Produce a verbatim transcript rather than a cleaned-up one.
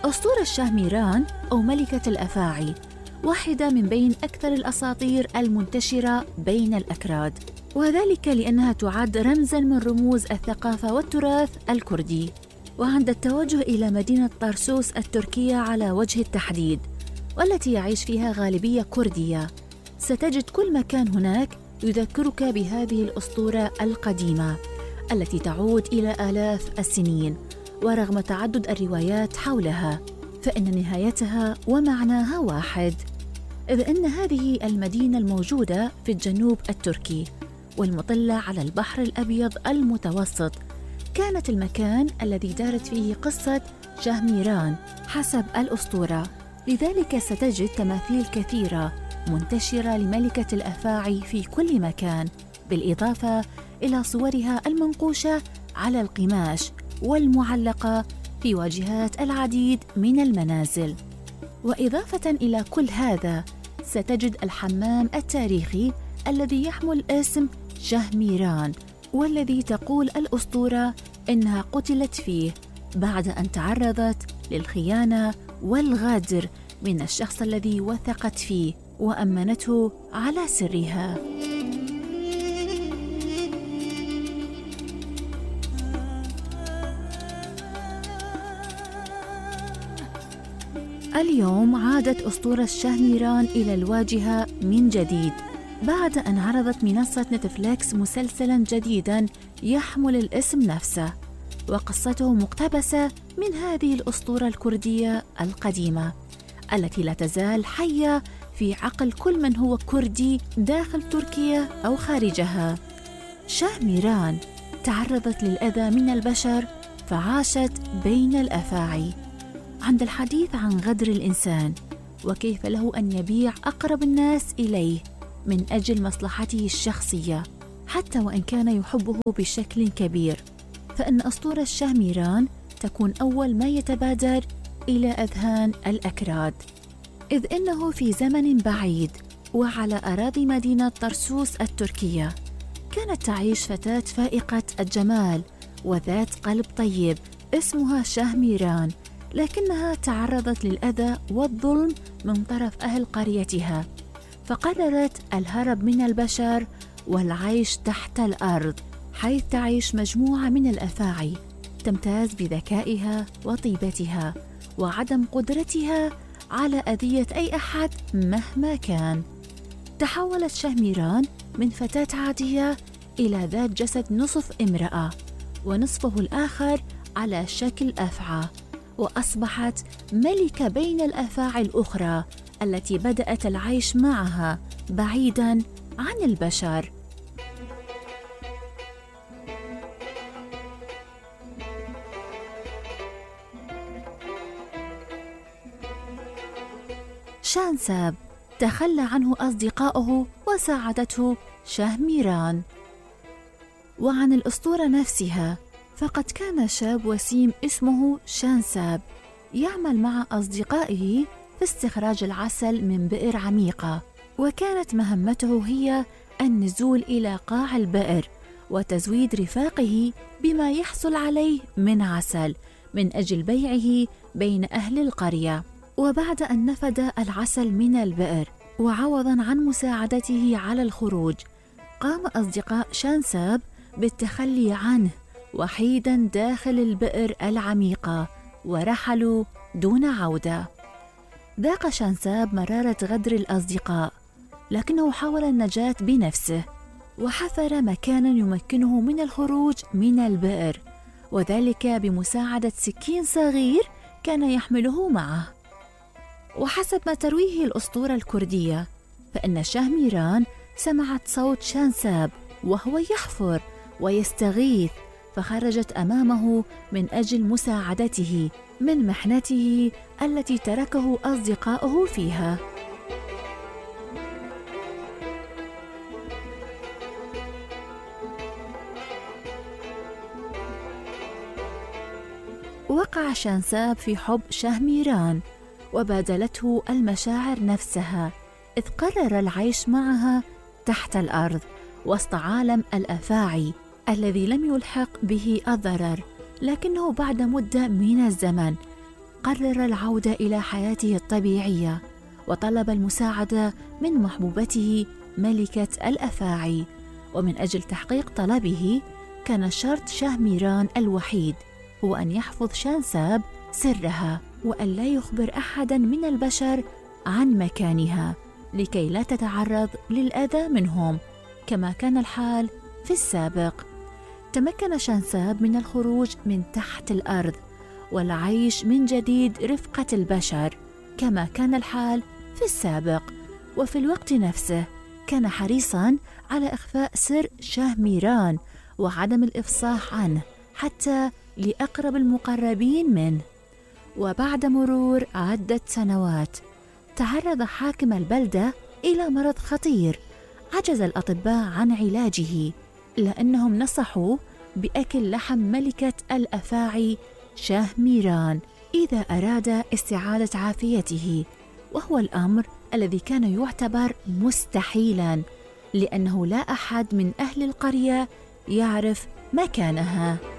أسطورة شهميران أو ملكة الأفاعي واحدة من بين أكثر الأساطير المنتشرة بين الأكراد، وذلك لأنها تعد رمزاً من رموز الثقافة والتراث الكردي. وعند التوجه إلى مدينة طرسوس التركية على وجه التحديد، والتي يعيش فيها غالبية كردية، ستجد كل مكان هناك يذكرك بهذه الأسطورة القديمة التي تعود إلى آلاف السنين. ورغم تعدد الروايات حولها، فإن نهايتها ومعناها واحد، إذ أن هذه المدينة الموجودة في الجنوب التركي والمطلة على البحر الأبيض المتوسط كانت المكان الذي دارت فيه قصة شهميران حسب الأسطورة. لذلك ستجد تماثيل كثيرة منتشرة لملكة الأفاعي في كل مكان، بالإضافة إلى صورها المنقوشة على القماش والمعلقة في واجهات العديد من المنازل. وإضافة إلى كل هذا، ستجد الحمام التاريخي الذي يحمل اسم شهميران، والذي تقول الأسطورة إنها قتلت فيه بعد أن تعرضت للخيانة والغدر من الشخص الذي وثقت فيه وأمنته على سرها. اليوم عادت أسطورة شهميران إلى الواجهة من جديد بعد أن عرضت منصة نتفليكس مسلسلاً جديداً يحمل الاسم نفسه، وقصته مقتبسة من هذه الأسطورة الكردية القديمة التي لا تزال حية في عقل كل من هو كردي داخل تركيا أو خارجها. شهميران تعرضت للأذى من البشر فعاشت بين الأفاعي. عند الحديث عن غدر الإنسان وكيف له أن يبيع أقرب الناس إليه من أجل مصلحته الشخصية حتى وإن كان يحبه بشكل كبير، فإن أسطورة شهميران تكون أول ما يتبادر إلى أذهان الأكراد، إذ إنه في زمن بعيد وعلى أراضي مدينة طرسوس التركية كانت تعيش فتاة فائقة الجمال وذات قلب طيب اسمها شهميران، لكنها تعرضت للأذى والظلم من طرف أهل قريتها، فقررت الهرب من البشر والعيش تحت الأرض، حيث تعيش مجموعة من الأفاعي تمتاز بذكائها وطيبتها وعدم قدرتها على أذية أي أحد مهما كان. تحولت شهميران من فتاة عادية إلى ذات جسد نصف امرأة ونصفه الآخر على شكل أفعى، وأصبحت ملكة بين الأفاعي الأخرى التي بدأت العيش معها بعيداً عن البشر. شانساب تخلى عنه أصدقائه وساعدته شهميران. وعن الأسطورة نفسها، فقد كان شاب وسيم اسمه شانساب يعمل مع أصدقائه في استخراج العسل من بئر عميقة، وكانت مهمته هي النزول إلى قاع البئر وتزويد رفاقه بما يحصل عليه من عسل من أجل بيعه بين أهل القرية. وبعد أن نفد العسل من البئر وعوضاً عن مساعدته على الخروج، قام أصدقاء شانساب بالتخلي عنه وحيداً داخل البئر العميقة ورحلوا دون عودة. ذاق شانساب مرارة غدر الأصدقاء، لكنه حاول النجاة بنفسه وحفر مكاناً يمكنه من الخروج من البئر، وذلك بمساعدة سكين صغير كان يحمله معه. وحسب ما ترويه الأسطورة الكردية، فإن شهميران سمعت صوت شانساب وهو يحفر ويستغيث، فخرجت أمامه من أجل مساعدته من محنته التي تركه أصدقاؤه فيها. وقع شانساب في حب شهميران وبادلته المشاعر نفسها، إذ قرر العيش معها تحت الأرض وسط عالم الأفاعي الذي لم يلحق به الضرر. لكنه بعد مدة من الزمن قرر العودة إلى حياته الطبيعية، وطلب المساعدة من محبوبته ملكة الأفاعي. ومن أجل تحقيق طلبه كان شرط شاه ميران الوحيد هو أن يحفظ شانساب سرها، وأن لا يخبر أحداً من البشر عن مكانها لكي لا تتعرض للأذى منهم كما كان الحال في السابق. تمكن شانساب من الخروج من تحت الأرض والعيش من جديد رفقة البشر كما كان الحال في السابق. وفي الوقت نفسه كان حريصاً على إخفاء سر شاه ميران وعدم الإفصاح عنه حتى لأقرب المقربين منه. وبعد مرور عدة سنوات تعرض حاكم البلدة إلى مرض خطير عجز الأطباء عن علاجه، لأنهم نصحوا بأكل لحم ملكة الأفاعي شاه ميران إذا أراد استعادة عافيته، وهو الأمر الذي كان يعتبر مستحيلاً لأنه لا أحد من أهل القرية يعرف مكانها.